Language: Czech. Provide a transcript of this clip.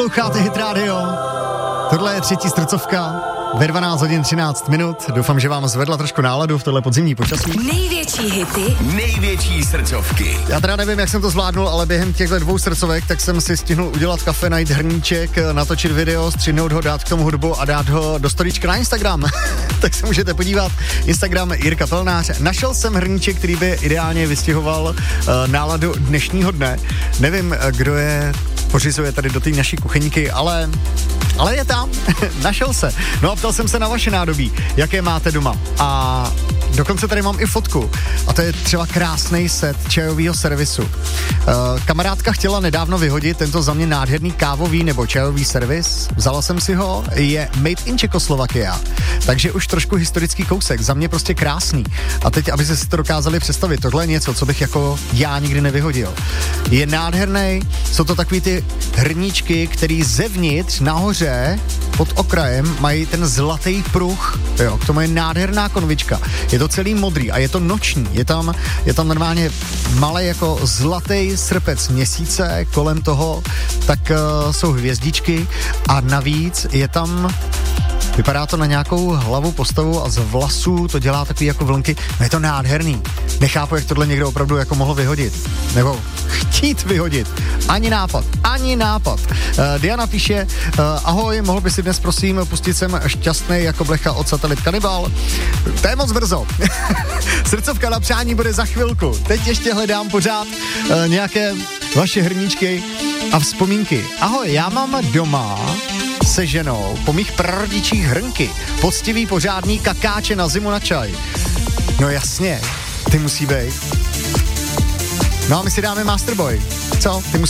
Posloucháte Hit Radio. Tohle je třetí srdcovka ve 12 hodin 13 minut. Doufám, že vám zvedla trošku náladu v tohle podzimní počasí. Největší hity, největší srdcovky. Já teda nevím, jak jsem to zvládnul, ale během těchto 2 srdcovek tak jsem si stihnul udělat kafe, najít hrníček, natočit video, střihnout ho, dát k tomu hudbu a dát ho do storíčka na Instagram. Tak se můžete podívat. Instagram Jirka Pelnář. Našel jsem hrníček, který by ideálně vystihoval náladu dnešního dne. Nevím, kdo je pořizuje tady do té naší kuchyňky, ale je tam. Našel se. No a ptal jsem se na vaše nádobí, jaké máte doma. A dokonce tady mám i fotku. A to je třeba krásný set čajového servisu. Kamarádka chtěla nedávno vyhodit tento za mě nádherný kávový nebo čajový servis. Vzala jsem si ho, je made in Czechoslovakia. Takže už trošku historický kousek, za mě prostě krásný. A teď, aby se si to dokázali představit, tohle je něco, co bych jako já nikdy nevyhodil. Je nádherný, jsou to takový ty hrníčky, který zevnitř nahoře pod okrajem mají ten zlatý pruh. Jo, k tomu je nádherná konvička. Je to celý modrý a je to noční. Je tam normálně malý jako zlatý srpec měsíce, kolem toho tak jsou hvězdičky a navíc je tam, vypadá to na nějakou hlavu postavu a z vlasů to dělá takový jako vlnky. No je to nádherný. Nechápu, jak tohle někdo opravdu jako mohl vyhodit. Nebo chtít vyhodit. Ani nápad. Diana píše, ahoj, mohl by si dnes prosím pustit sem Šťastnej jako blecha od Satelit Kanibal? To je moc brzo. Srdcovka na přání bude za chvilku. Teď ještě hledám pořád nějaké vaše hrníčky a vzpomínky. Ahoj, já mám doma se ženou po mých prarodičích hrnky. Poctivý pořádný kakáče na zimu na čaj. No jasně, ty musí být. No a my si dáme Masterboy. Co? Ty musí